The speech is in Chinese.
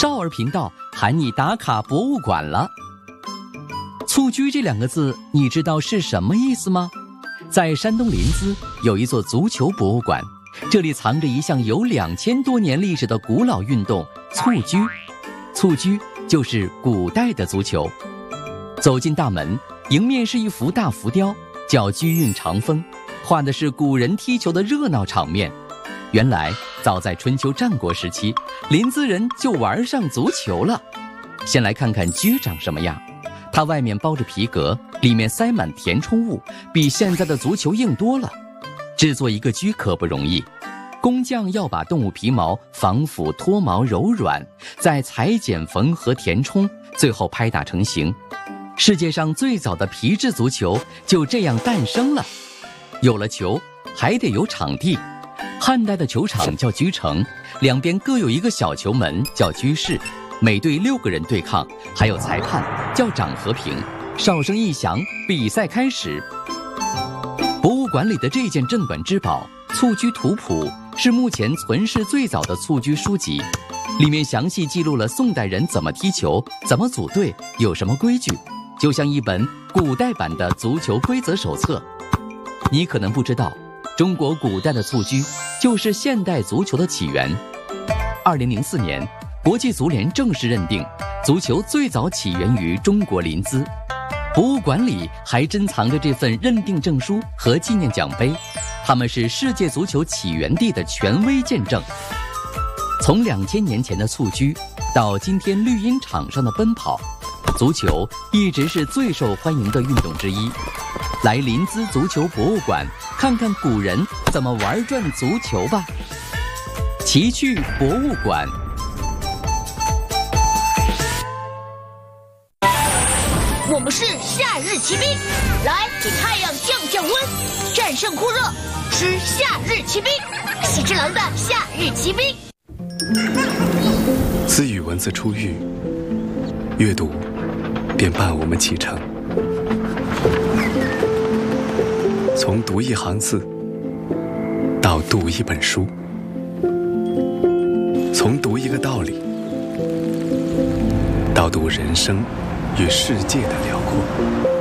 少儿频道喊你打卡博物馆了。蹴鞠这2个字，你知道是什么意思吗？在山东临淄有一座足球博物馆，这里藏着一项有2000多年历史的古老运动——蹴鞠。蹴鞠就是古代的足球。走进大门，迎面是一幅大浮雕，叫《鞠韵长风》，画的是古人踢球的热闹场面。原来，早在春秋战国时期，临淄人就玩上足球了。先来看看鞠长什么样。它外面包着皮革，里面塞满填充物，比现在的足球硬多了。制作一个鞠可不容易，工匠要把动物皮毛防腐脱毛柔软，再裁剪缝合填充，最后拍打成型。世界上最早的皮质足球就这样诞生了。有了球，还得有场地。汉代的球场叫鞠城，两边各有一个小球门叫鞠室，每队6个人对抗，还有裁判叫掌和平。哨声一响，比赛开始。博物馆里的这件镇馆之宝《蹴鞠图谱》是目前存世最早的蹴鞠书籍，里面详细记录了宋代人怎么踢球，怎么组队，有什么规矩，就像一本古代版的足球规则手册。你可能不知道，中国古代的蹴鞠就是现代足球的起源。2004年，国际足联正式认定，足球最早起源于中国临淄。博物馆里还珍藏着这份认定证书和纪念奖杯，它们是世界足球起源地的权威见证。从2000年前的蹴鞠到今天绿茵场上的奔跑，足球一直是最受欢迎的运动之一。来临淄足球博物馆看看古人怎么玩转足球吧。奇趣博物馆。 我们是夏日骑兵，来给太阳降降温，战胜酷热，吃夏日骑兵，喜之郎的夏日骑兵。 自与文字初遇，阅读便伴我们启程。从读一行字到读一本书，从读一个道理到读人生与世界的辽阔。